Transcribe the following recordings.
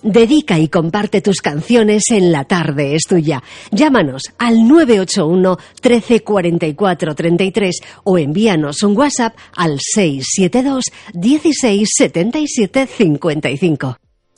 Dedica y comparte tus canciones en La Tarde es Tuya. Llámanos al 981 13 44 33 o envíanos un WhatsApp al 672 16 77 55.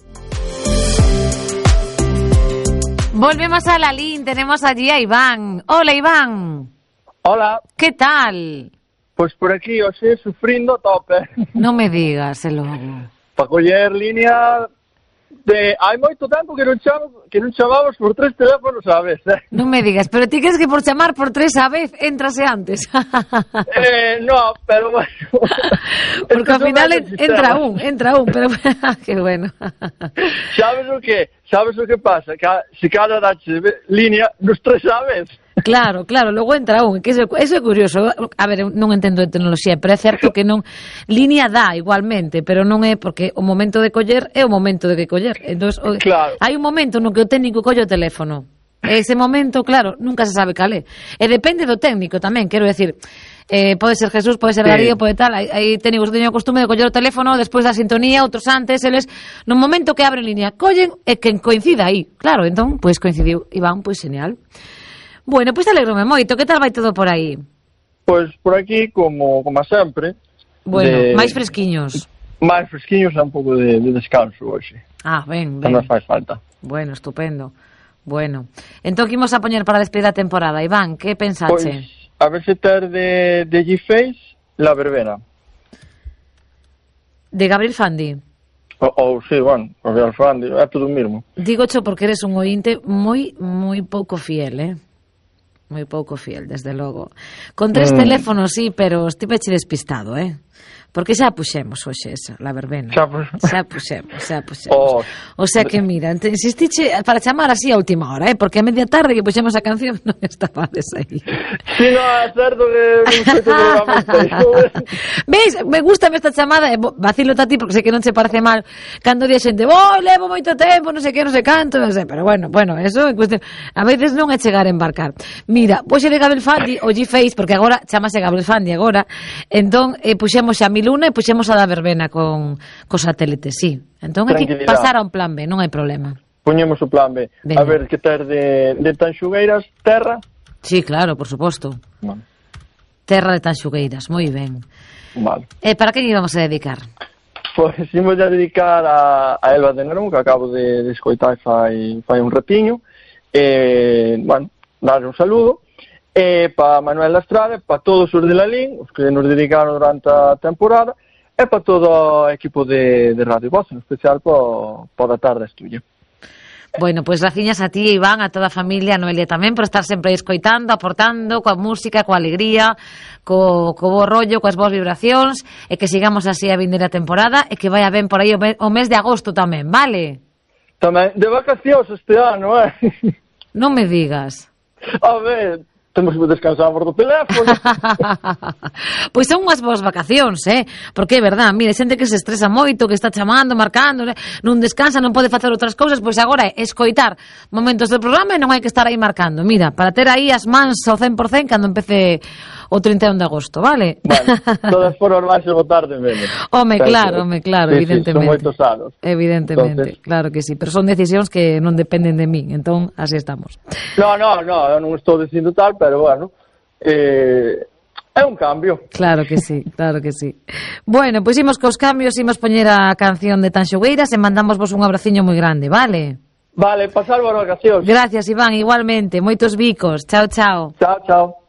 Volvemos a la línea, tenemos allí a Iván. Hola, Iván. Hola. ¿Qué tal? Pois por aquí, hoxe, sufrindo a tope. Non me digas, e logo. Para coller línea de... Hai moito tempo que non chamamos por 3 teléfonos a vez, Non me digas, pero ti crees que por chamar por 3 a vez entrase antes? No, pero bueno. Porque ao final entra un, pero que bueno. Sabes o que pasa? Que se cada dache línea, nos 3 a vez. Claro, logo entra un, que eso é curioso. A ver, non entendo de tecnoloxía, pero é certo que non línea dá igualmente, pero non é porque o momento de coller é o momento de que coller. Entonces, claro. Hai un momento no que o técnico colle o teléfono. Ese momento, claro, nunca se sabe cal é. E depende do técnico tamén, quero decir, pode ser Jesús, pode ser Darío, pode tal, hai técnicos que teñen o costume de coller o teléfono despois da sintonía, outros antes, eles no momento que abren línea, collen e que coincida aí. Claro, entón, pois coincidiu Iván, pois genial. Bueno, pois alegrome moito. Que tal vai todo por aí? Pois por aquí, como sempre. Bueno, máis fresquiños. Máis fresquiños e un pouco de descanso hoxe. Ah, ben. Non nos faz falta. Bueno, estupendo. Bueno, entón que imos a poñer para despedir a temporada? Iván, que pensache? Pois, a ver se ter de G-Face La Verbena. De Gabriel Fandi? Ou, sí, bueno, Gabriel Fandi, é todo o mesmo. Digocho porque eres un ointe moi pouco fiel, moi pouco fiel, desde logo. Con 3 teléfonos, sí, pero estiveche despistado, Porque xa puxemos hoxe esa, La Verbena. Xa puxemos. O sea que, mira, insistiche para chamar así a última hora, porque a media tarde que puxemos a canción non estabades aí. Si, non, é certo que non sei que programa. Veis, me gusta esta chamada, vacilo a ti porque sei que non se parece mal cando di a xente, levo moito tempo, non sei que, non sei canto, non sei, pero bueno, eso en cuestión, a veces non é chegar a embarcar. Mira, pois de Gabriel Fandi, o G-Face, porque agora chamase Gabriel Fandi agora, entón puxemos xa Miluna e puxemos a Da Verbena con satélite, sí. Entón hai que pasar a un plan B, non hai problema. Poñemos o plan B. Venga. A ver, que ter de Tanxugueiras, terra? Sí, claro, por suposto. Vale. Terra de Tanxugueiras, moi ben. Vale. E para que íbamos a dedicar? Pois imos a dedicar a Elba de Nerón, que acabo de escoitar fai un ratiño. Bueno, darle un saludo. Para Manuel Lastrade, para todos os de Lalín, os que nos dedicaron durante a temporada, e para todo o equipo de Radio Voz, en especial para Da Tarde es Tuya. Bueno, pois graciñas a ti, Iván, a toda a familia, a Noelia tamén, por estar sempre escoitando, aportando, coa música, coa alegría, co bo rollo, coas boas vibracións, e que sigamos así a vindeira temporada, e que vaya ben por aí o mes de agosto tamén, vale? Tamén, de vacacións este ano, Non me digas. A ver, temos que descansar por do teléfono. Pois son unhas boas vacacións, porque é verdad, mire, xente que se estresa moito, que está chamando, marcando, non descansa, non pode facer outras cousas, pois agora é escoitar momentos do programa e non hai que estar aí marcando. Mira, para ter aí as mans ao 100% cando empece o 31 de agosto, vale? Vale, todas foron máis e votar de menos. Home, claro, sí, evidentemente. Son moitos anos. Evidentemente, entonces... claro que sí, pero son decisións que non dependen de min, entón así estamos. No, eu non estou dicindo tal, pero bueno, é un cambio. Claro que sí. Bueno, pois imos cos cambios, imos poñer a canción de Tanxugueiras e mandamos vos un abraciño moi grande, vale? Vale, pasar boas vacacións. Gracias, Iván, igualmente, moitos bicos. Chao. Chao.